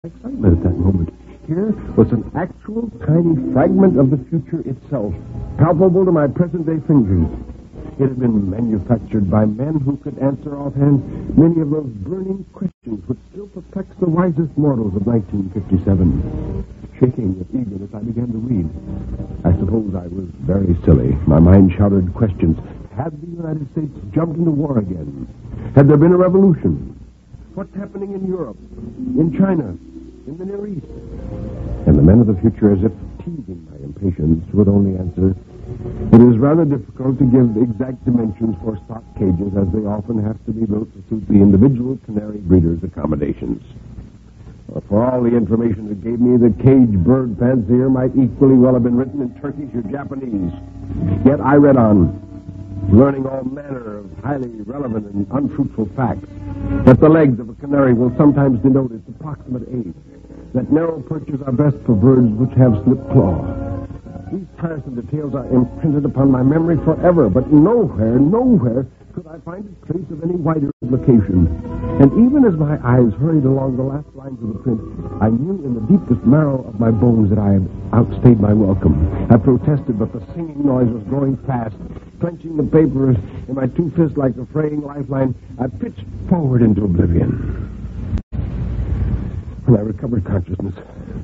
excitement at that moment. Here was an actual tiny fragment of the future itself, palpable to my present-day fingers. It had been manufactured by men who could answer offhand many of those burning questions which still perplex the wisest mortals of 1957. Shaking with eagerness, I began to read. I suppose I was very silly. My mind shouted questions. Had the United States jumped into war again? Had there been a revolution? What's happening in Europe? In China? In the Near East? And the men of the future, as if teasing my impatience, would only answer, "It is rather difficult to give exact dimensions for stock cages, as they often have to be built to suit the individual canary breeders' accommodations." For all the information it gave me, the cage bird fancier might equally well have been written in Turkish or Japanese. Yet I read on, learning all manner of highly relevant and unfruitful facts. That the legs of a canary will sometimes denote its approximate age. That narrow perches are best for birds which have slipped claw. These tiresome details are imprinted upon my memory forever, but nowhere could I find a trace of any wider implication. And even as my eyes hurried along the last lines of the print, I knew in the deepest marrow of my bones that I had outstayed my welcome. I protested, but the singing noise was growing fast. Clenching the paper in my two fists like a fraying lifeline, I pitched forward into oblivion. When I recovered consciousness,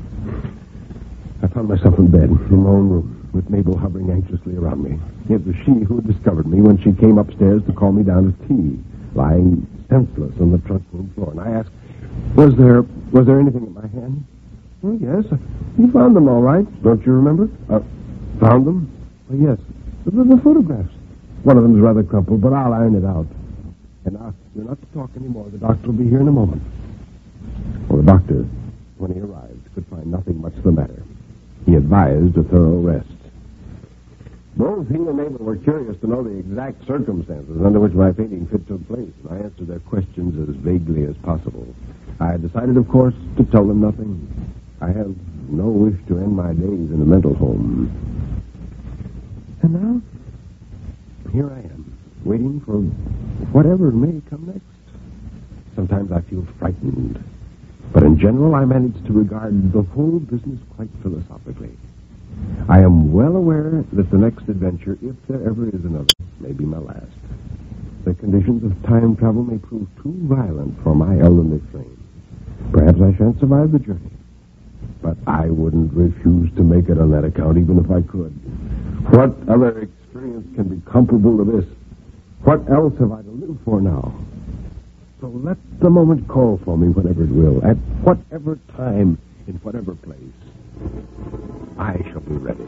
I found myself in bed, in my own room, with Mabel hovering anxiously around me. It was she who had discovered me when she came upstairs to call me down to tea, lying senseless on the trunk room floor. And I asked, was there anything in my hand? Oh, yes. You found them all right. Don't you remember? Found them? Oh, yes. The photographs. One of them is rather crumpled, but I'll iron it out. And now, you're not to talk anymore. The doctor will be here in a moment. Well, the doctor, when he arrived, could find nothing much the matter. He advised a thorough rest. Both he and Mabel were curious to know the exact circumstances under which my fainting fit took place, and I answered their questions as vaguely as possible. I had decided, of course, to tell them nothing. I have no wish to end my days in a mental home. And now, here I am, waiting for whatever may come next. Sometimes I feel frightened, but in general I manage to regard the whole business quite philosophically. I am well aware that the next adventure, if there ever is another, may be my last. The conditions of time travel may prove too violent for my elderly frame. Perhaps I shan't survive the journey, but I wouldn't refuse to make it on that account, even if I could. What other experience can be comparable to this? What else have I to live for now? So let the moment call for me whenever it will, at whatever time, in whatever place. I shall be ready.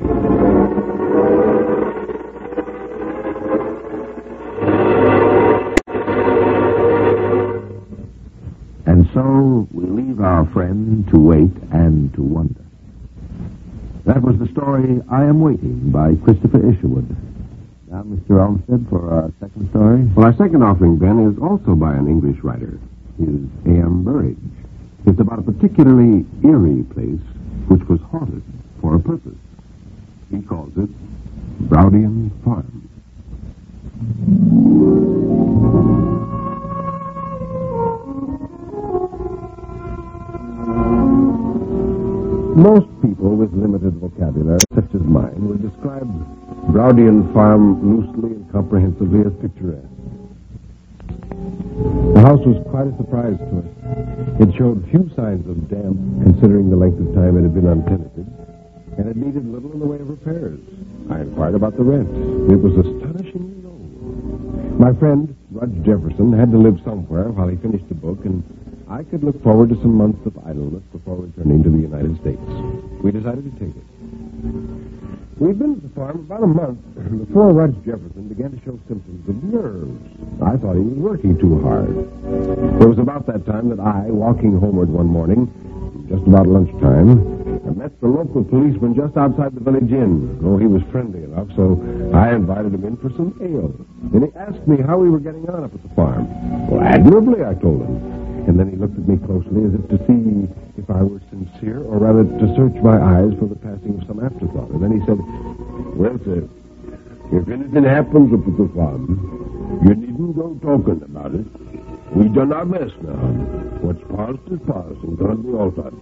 And so we leave our friend to wait and to wonder. That was the story I Am Waiting by Christopher Isherwood. Now, Mr. Olmsted, for our second story. Well, our second offering, Ben, is also by an English writer. His A.M. Burridge. It's about a particularly eerie place which was haunted for a purpose. He calls it Browdian Farm. Most people with limited vocabulary, such as mine, would describe Browdian Farm loosely and comprehensively as picturesque. The house was quite a surprise to us. It showed few signs of damp, considering the length of time it had been untenanted, and it needed little in the way of repairs. I inquired about the rent. It was astonishingly low. My friend, Rudge Jefferson, had to live somewhere while he finished the book, and I could look forward to some months of idleness before returning to the United States. We decided to take it. We'd been at the farm about a month before Rudge Jefferson began to show symptoms of nerves. I thought he was working too hard. It was about that time that I, walking homeward one morning, just about lunchtime, I met the local policeman just outside the village inn. Oh, he was friendly enough, so I invited him in for some ale. And he asked me how we were getting on up at the farm. Well, admirably, I told him. And then he looked at me closely as if to see if I were sincere, or rather to search my eyes for the passing of some afterthought. And then he said, "Well, sir, if anything happens up at the farm, you needn't go talking about it. We done our best now. What's past is past and can't be altered.